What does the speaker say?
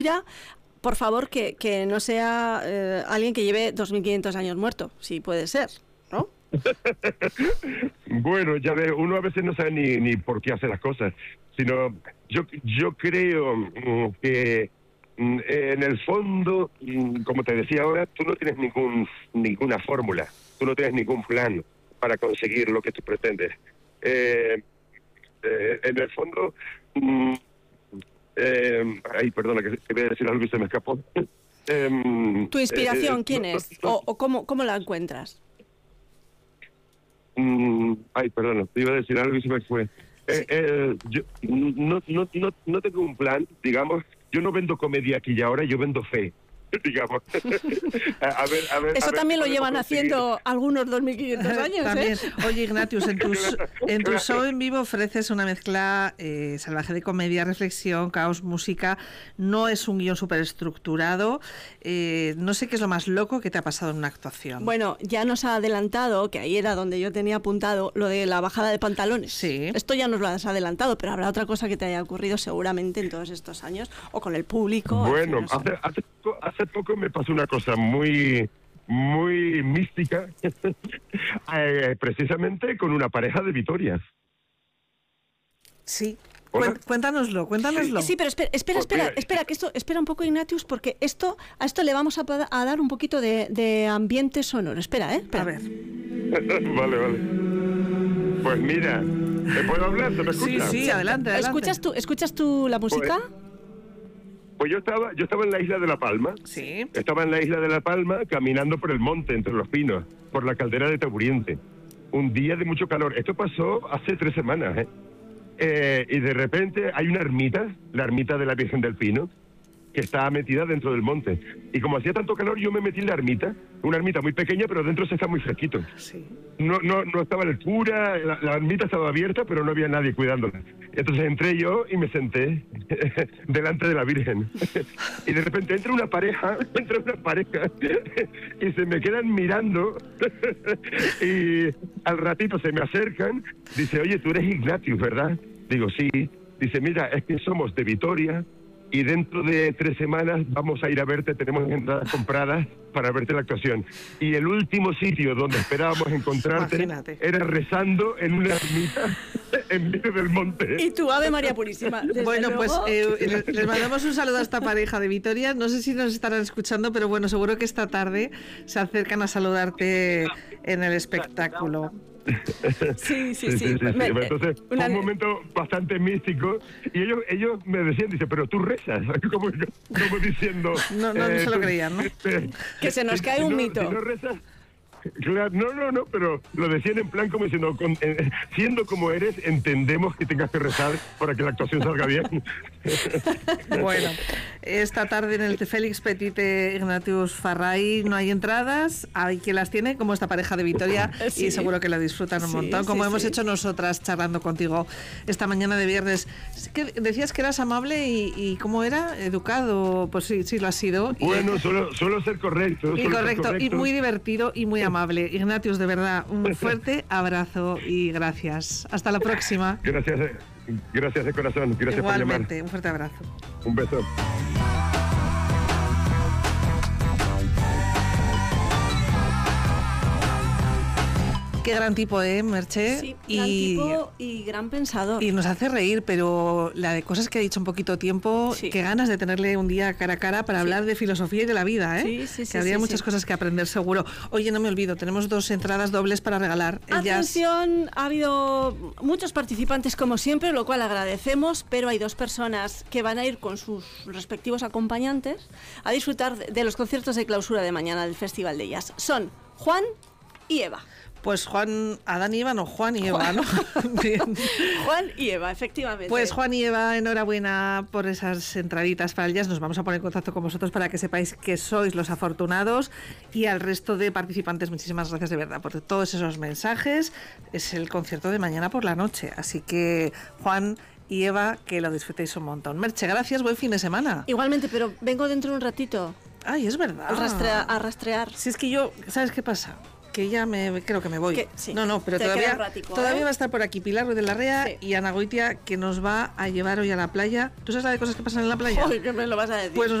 ya, por favor, que no sea alguien que lleve 2.500 años muerto, si puede ser, ¿no? Bueno, ya ves, uno a veces no sabe ni por qué hace las cosas, sino yo creo que en el fondo, como te decía ahora, tú no tienes ninguna fórmula, tú no tienes ningún plan para conseguir lo que tú pretendes. En el fondo, ay, perdona, que quería decir algo y se me escapó. ¿Tu inspiración quién es? ¿O cómo la encuentras? Ay, perdona, te iba a decir algo y se me fue. Yo no tengo un plan, digamos. Yo no vendo comedia aquí y ahora, yo vendo fe, digamos. a ver, eso también lo llevan haciendo algunos 2.500 años, también. Oye, Ignatius, en tu show en vivo ofreces una mezcla salvaje de comedia, reflexión, caos, música. No es un guión súper estructurado. No sé qué es lo más loco que te ha pasado en una actuación. Bueno, ya nos ha adelantado, que ahí era donde yo tenía apuntado, lo de la bajada de pantalones. Sí. Esto ya nos lo has adelantado, pero habrá otra cosa que te haya ocurrido seguramente en todos estos años, o con el público. Bueno, no sé. hace poco me pasó una cosa muy mística, precisamente con una pareja de Vitoria. Sí. ¿Hola? Cuéntanoslo. Sí, pero espera, que espera un poco, Ignatius, porque a esto le vamos a dar un poquito de ambiente sonoro. Espera. A ver. Vale. Pues mira, ¿te puedo hablar? ¿Se me escucha? Sí, adelante. ¿Escuchas tú la música? Pues yo estaba en la isla de La Palma. Sí. Estaba en la isla de La Palma caminando por el monte, entre los pinos, por la caldera de Taburiente. Un día de mucho calor. Esto pasó hace 3 semanas, y de repente hay una ermita, la ermita de la Virgen del Pino, que está metida dentro del monte. Y como hacía tanto calor, yo me metí en la ermita, una ermita muy pequeña, pero dentro se está muy fresquito. Sí. No estaba el cura, la ermita estaba abierta, pero no había nadie cuidándola. Entonces entré yo y me senté delante de la Virgen. Y de repente entra una pareja y se me quedan mirando y al ratito se me acercan, dice, oye, tú eres Ignatius, ¿verdad? Digo, sí. Dice, mira, es que somos de Vitoria y dentro de 3 semanas vamos a ir a verte, tenemos entradas compradas para verte la actuación. Y el último sitio donde esperábamos encontrarte era rezando en una ermita en medio del monte. Y tu Ave María Purísima. Bueno, luego. Pues les mandamos un saludo a esta pareja de Vitoria. No sé si nos estarán escuchando, pero bueno, seguro que esta tarde se acercan a saludarte en el espectáculo. Sí. Entonces fue un momento bastante místico y ellos me decían, dice, pero tú rezas, como diciendo, no se lo creían, ¿no? Que se nos cae un mito. Si no rezas, claro, no, pero lo decían en plan como diciendo, siendo como eres, entendemos que tengas que rezar para que la actuación salga bien. Bueno, esta tarde en el Félix Petite Ignatius Farray no hay entradas, hay quien las tiene, como esta pareja de Vitoria, y seguro que la disfrutan un montón, como hemos hecho nosotras charlando contigo esta mañana de viernes. Que decías que eras amable y ¿cómo era? Educado, pues sí lo has sido. Bueno, suelo ser correcto. Correcto, y muy divertido y muy amable. Ignatius, de verdad, un fuerte abrazo y gracias. Hasta la próxima. Gracias de corazón. Gracias Igualmente, por llamar. un fuerte abrazo. Un beso. Qué gran tipo, Merche. Sí, gran tipo y gran pensador. Y nos hace reír, pero la de cosas que ha dicho en poquito tiempo, qué ganas de tenerle un día cara a cara para hablar de filosofía y de la vida, Sí, que habría muchas cosas que aprender, seguro. Oye, no me olvido, tenemos 2 entradas dobles para regalar. Atención, ha habido muchos participantes como siempre, lo cual agradecemos, pero hay 2 personas que van a ir con sus respectivos acompañantes a disfrutar de los conciertos de clausura de mañana del Festival de Jazz. Son Juan y Eva. Pues Adán y Eva, no, Juan y Eva, ¿no? Bien. Juan y Eva, efectivamente. Pues Juan y Eva, enhorabuena por esas entraditas para el jazz. Nos vamos a poner en contacto con vosotros para que sepáis que sois los afortunados, y al resto de participantes, muchísimas gracias de verdad por todos esos mensajes. Es el concierto de mañana por la noche, así que Juan y Eva, que lo disfrutéis un montón. Merche, gracias, buen fin de semana. Igualmente, pero vengo dentro de un ratito. Ay, es verdad. A rastrear. Si es que yo, ¿sabes qué pasa? que ya creo que me voy. No, pero todavía va a estar por aquí Pilar Ruiz de Larrea y Ana Goitia, que nos va a llevar hoy a la playa. ¿Tú sabes la de cosas que pasan en la playa? Uy, ¿qué me lo vas a decir? Pues